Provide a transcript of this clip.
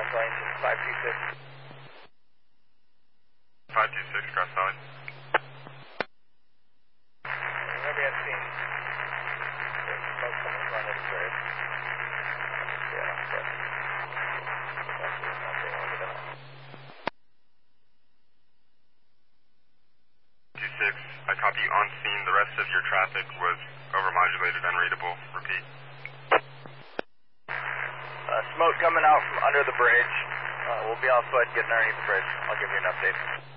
engine 526. 526, cross solid. Maybe I've seen there's smoke coming from under the bridge. Yeah, but there's nothing over there. 26, I copy you on scene. The rest of your traffic was overmodulated, unreadable. Repeat. Smoke coming out from under the bridge. We'll be on foot getting underneath the bridge. I'll give you an update.